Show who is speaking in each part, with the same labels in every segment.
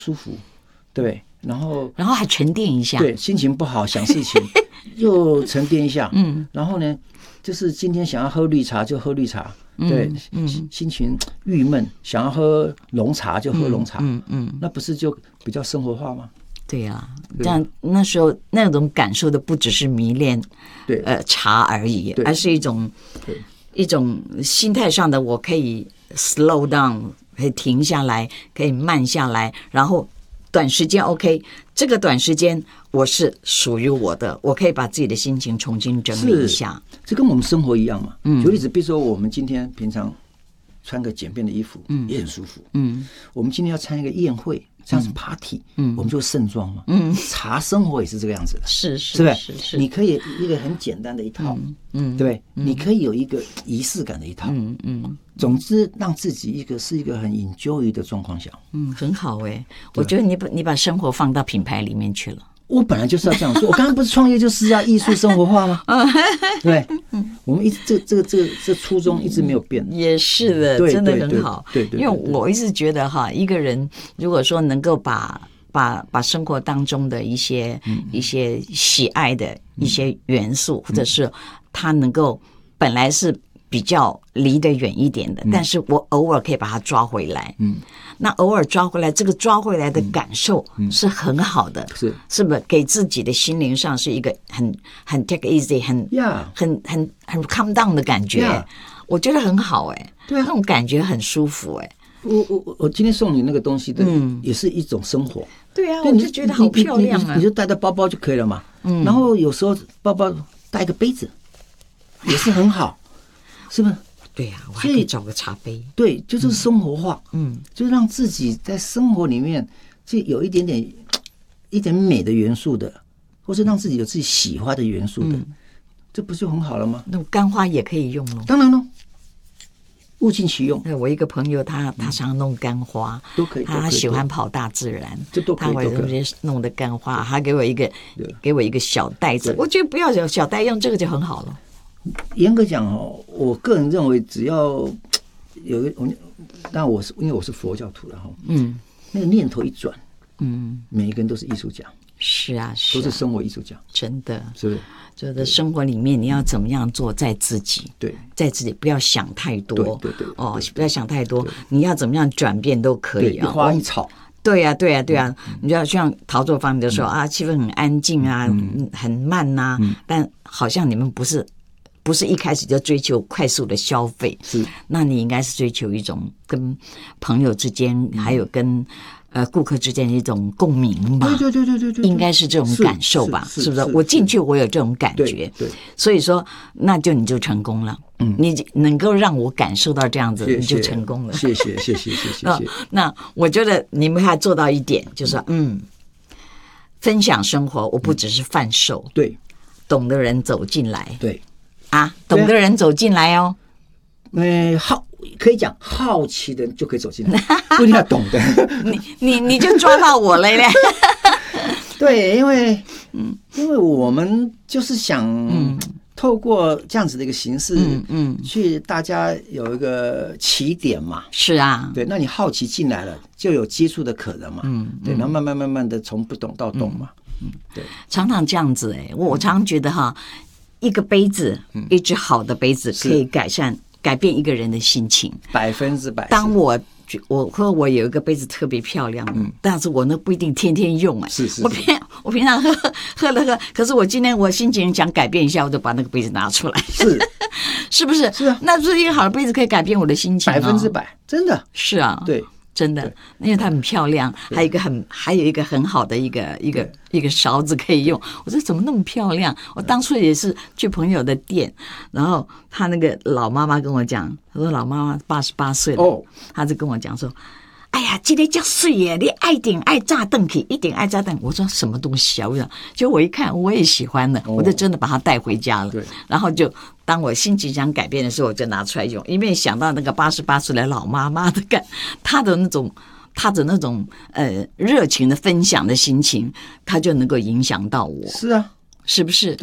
Speaker 1: 舒服，对，然后
Speaker 2: 还沉淀一下，
Speaker 1: 对，心情不好想事情又沉淀一下，然后呢，就是今天想要喝绿茶就喝绿茶，对，心情郁闷想要喝浓茶就喝浓茶，那不是就比较生活化吗？
Speaker 2: 对啊，这样那时候那种感受的不只是迷恋，
Speaker 1: 对，
Speaker 2: 茶而已，而是一种心态上的，我可以 slow down， 可以停下来，可以慢下来，然后短时间 OK， 这个短时间我是属于我的，我可以把自己的心情重新整理一下。
Speaker 1: 这跟我们生活一样嘛。举例子，比如说我们今天平常穿个简便的衣服，也很舒服。我们今天要参加一个宴会，像是 party，我们就盛装嘛。茶生活也是这个样子的，
Speaker 2: 是
Speaker 1: 不是？你可以一个很简单的一套，对不对？你可以有一个仪式感的一套，总之让自己是一个很 enjoy 的状况下，
Speaker 2: 很好哎，我觉得你把生活放到品牌里面去了。
Speaker 1: 我本来就是要这样做，我刚刚不是创业就是要艺术生活化吗？对，我们一直这初衷一直没有变。也
Speaker 2: 是的，真的很好。对，因为我一直觉得哈，一个人如果说能够把生活当中的一些喜爱的一些元素，或者是他能够本来是比较离得远一点的，但是我偶尔可以把它抓回来。那偶尔抓回来，这个抓回来的感受是很好的，是不是？给自己的心灵上是一个很 take easy， 很 calm down 的感觉，我觉得很好哎，对，那种感觉很舒服哎。
Speaker 1: 我今天送你那个东西的，也是一种生活。
Speaker 2: 对啊，我就觉得好漂亮啊！
Speaker 1: 你就带着包包就可以了嘛。然后有时候包包带个杯子，也是很好，是不是？
Speaker 2: 对呀，我还可以找个茶杯。
Speaker 1: 对，就是生活化，就是让自己在生活里面就有一点美的元素的，或是让自己有自己喜欢的元素的，这不就很好了吗？
Speaker 2: 那干花也可以用咯。
Speaker 1: 当然咯，物尽其用。
Speaker 2: 我一个朋友他常弄干花，
Speaker 1: 都可以。
Speaker 2: 他喜欢跑大自然，
Speaker 1: 这都可以。
Speaker 2: 他会这些弄的干花，他给我一个小袋子，我觉得不要小袋，用这个就很好了。
Speaker 1: 严格讲我个人认为，只要有一个，但因为我是佛教徒了那个念头一转，每一个人都是艺术家。
Speaker 2: 是啊，
Speaker 1: 都是生活艺术家，
Speaker 2: 真的，
Speaker 1: 是不是？
Speaker 2: 就在生活里面，你要怎么样做，在自己，
Speaker 1: 对，
Speaker 2: 在自己不要想太多，
Speaker 1: 对，
Speaker 2: 不要想太多，你要怎么样转变都可以啊，
Speaker 1: 一花一草。
Speaker 2: 对呀，你就要像陶作方的说气氛很安静啊，很慢啊，但好像你们不是一开始就追求快速的消费，
Speaker 1: 是，
Speaker 2: 那你应该是追求一种跟朋友之间，还有跟顾客之间的一种共鸣吧。
Speaker 1: 对，
Speaker 2: 应该是这种感受吧，是不是？我进去我有这种感觉，
Speaker 1: 对，
Speaker 2: 所以说那你就成功了。你能够让我感受到这样子，你就成功了。
Speaker 1: 谢谢。
Speaker 2: 那我觉得你们还做到一点，就是分享生活，我不只是贩售，
Speaker 1: 对，
Speaker 2: 懂的人走进来，
Speaker 1: 对。
Speaker 2: 懂的人走进来哦。
Speaker 1: 可以讲好奇的人就可以走进来，不一定要懂的。
Speaker 2: 你就抓到我了嘞。
Speaker 1: 对，因为我们就是想透过这样子的一个形式，去大家有一个起点嘛。
Speaker 2: 是啊，
Speaker 1: 对，那你好奇进来了，就有接触的可能嘛。对，然后慢慢的从不懂到懂嘛。对，
Speaker 2: 常常这样子我常常觉得一个杯子，一只好的杯子可以改变一个人的心情
Speaker 1: ，100%。
Speaker 2: 当我有一个杯子特别漂亮但是我不一定天天用
Speaker 1: 是。
Speaker 2: 我平常喝了，可是我今天我心情想改变一下，我就把那个杯子拿出来，是不是？
Speaker 1: 是啊，
Speaker 2: 那不是一个好的杯子可以改变我的心情
Speaker 1: 100%，真的
Speaker 2: 是啊，
Speaker 1: 对。
Speaker 2: 真的，因为它很漂亮，还有一个很好的一个勺子可以用。我说怎么那么漂亮？我当初也是去朋友的店，然后他那个老妈妈跟我讲，他说老妈妈88岁了，他就跟我讲说，哎呀，这个叫水耶，你一定爱炸蛋去，一定爱炸蛋。我说什么东西啊？我想，就我一看我也喜欢了，我就真的把它带回家了。然后就当我心情想改变的时候，我就拿出来用，因为想到那个88岁的老妈妈的她的那种热情的分享的心情，她就能够影响到我。
Speaker 1: 是啊，
Speaker 2: 是不是？
Speaker 1: 对啊。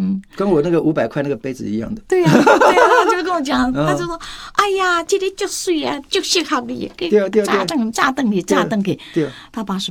Speaker 1: 跟我那个500块那个杯子一样的。
Speaker 2: 对呀，他就跟我讲，他就说：“哎呀，这个就水啊，就适合你，炸灯去。”他88